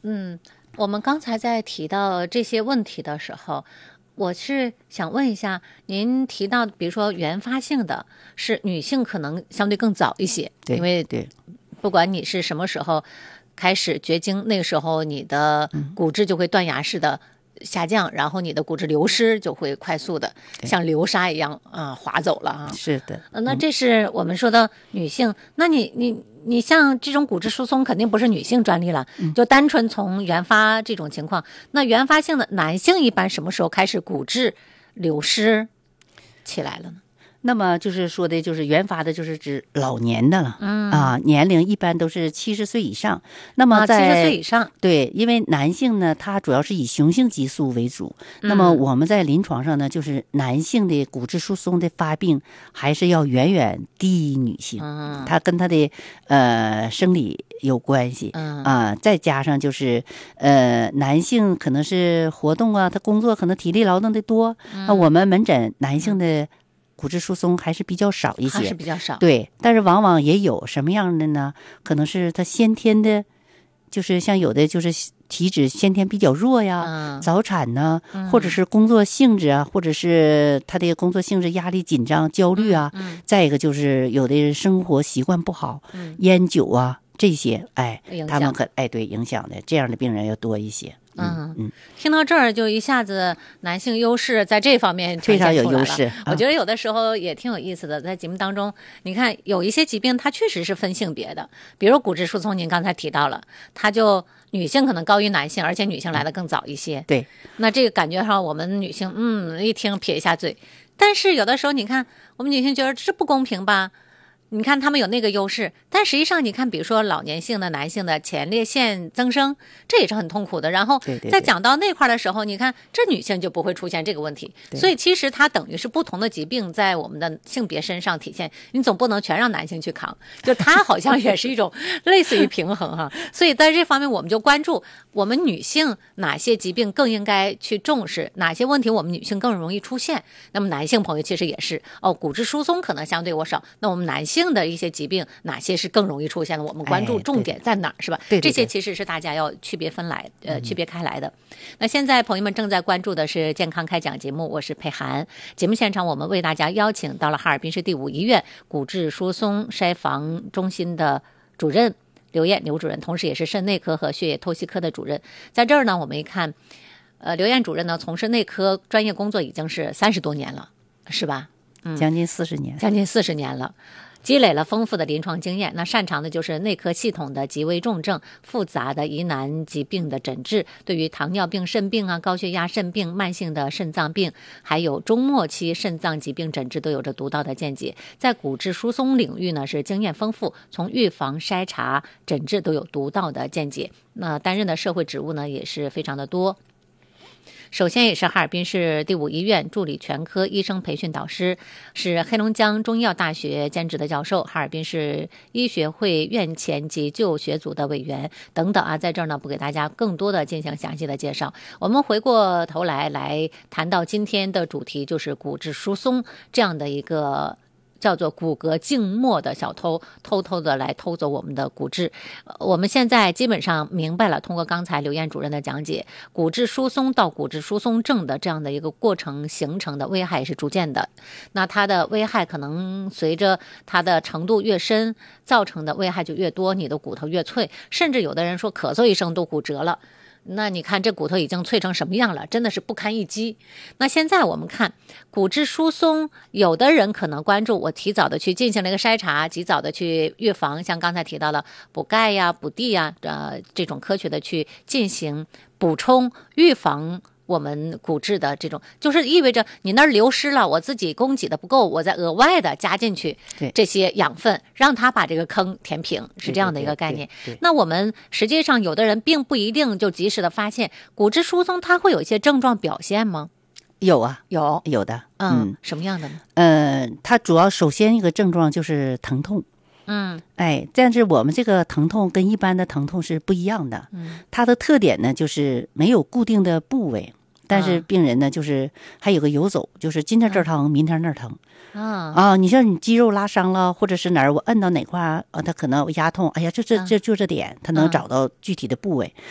嗯，我们刚才在提到这些问题的时候，我是想问一下，您提到比如说原发性的是女性可能相对更早一些， 对， 因为对， 不管你是什么时候开始绝经，那个时候你的骨质就会断崖式的下降，然后你的骨质流失就会快速的像流沙一样滑走了啊。 是的。 那这是我们说的女性。那你像这种骨质疏松肯定不是女性专利了，就单纯从原发这种情况，那原发性的男性一般什么时候开始骨质流失起来了呢？ 那么就是说的，就是原发的，就是指老年的了，年龄一般都是70岁以上。那么在 70岁以上， 对，因为男性呢，他主要是以雄性激素为主。那么我们在临床上呢，就是男性的骨质疏松的发病还是要远远低于女性，它跟他的生理有关系再加上就是男性可能是活动他工作可能体力劳动的多，那我们门诊男性的骨质疏松还是比较少一些， 还是比较少。 对，但是往往也有什么样的呢？可能是他先天的，就是像有的就是体质先天比较弱呀，早产呢，或者是工作性质或者是他的工作性质压力紧张、焦虑再一个就是有的生活习惯不好，烟酒这些，他们对影响的这样的病人要多一些。 听到这儿就一下子男性优势在这方面非常有优势。 我觉得有的时候也挺有意思的，在节目当中，你看有一些疾病它确实是分性别的，比如骨质疏松，您刚才提到了，它就女性可能高于男性，而且女性来的更早一些。 对， 那这个感觉上我们女性一听撇一下嘴，但是有的时候你看我们女性觉得这不公平吧。你看他们有那个优势，但实际上你看比如说老年性的男性的前列腺增生，这也是很痛苦的，然后在讲到那块的时候，你看这女性就不会出现这个问题，所以其实它等于是不同的疾病在我们的性别身上体现，你总不能全让男性去扛，就它好像也是一种类似于平衡所以在这方面我们就关注我们女性哪些疾病更应该去重视，哪些问题我们女性更容易出现，那么男性朋友其实也是骨质疏松可能相对我少，那我们男性的一些疾病哪些是更容易出现的，我们关注重点在哪儿，是吧？ 对， 这些其实是大家要区别区别开来的。那现在朋友们正在关注的是健康开讲节目，我是佩涵。节目现场我们为大家邀请到了哈尔滨市第5医院骨质疏松筛防中心的主任刘艳刘主任，同时也是肾内科和血液透析科的主任。在这儿呢，我们一看刘艳主任呢从事内科专业工作已经是30多年了，是吧？ 将近40年， 将近40年了，积累了丰富的临床经验。那擅长的就是内科系统的急危重症、复杂的疑难疾病的诊治，对于糖尿病、肾病高血压肾病、慢性的肾脏病，还有中末期肾脏疾病诊治都有着独到的见解。在骨质疏松领域呢是经验丰富，从预防、筛查、诊治都有独到的见解。那担任的社会职务呢也是非常的多。首先也是哈尔滨市第5医院助理全科医生培训导师，是黑龙江中医药大学兼职的教授，哈尔滨市医学会院前急救学组的委员等等在这儿呢不给大家更多的进行详细的介绍。我们回过头来谈到今天的主题，就是骨质疏松这样的一个叫做骨骼静默的小偷，偷偷的来偷走我们的骨质。我们现在基本上明白了，通过刚才刘艳主任的讲解，骨质疏松到骨质疏松症的这样的一个过程形成的危害是逐渐的，那它的危害可能随着它的程度越深，造成的危害就越多，你的骨头越脆，甚至有的人说咳嗽一声都骨折了。那你看这骨头已经脆成什么样了，真的是不堪一击。那现在我们看骨质疏松，有的人可能关注我提早的去进行了一个筛查，及早的去预防，像刚才提到了补钙呀、补地呀，这种科学的去进行补充预防我们骨质的这种，就是意味着你那儿流失了，我自己供给的不够，我再额外的加进去这些养分，让它把这个坑填平，是这样的一个概念。那我们实际上有的人并不一定就及时的发现骨质疏松，它会有一些症状表现吗？ 有啊， 有的。 什么样的呢？ 它主要首先一个症状就是疼痛。但是我们这个疼痛跟一般的疼痛是不一样的。它的特点呢就是没有固定的部位，但是病人呢就是还有个游走，就是今天这儿疼，明天那儿疼。你像你肌肉拉伤了，或者是哪儿我摁到哪块他可能压痛，哎呀，就这点，他能找到具体的部位。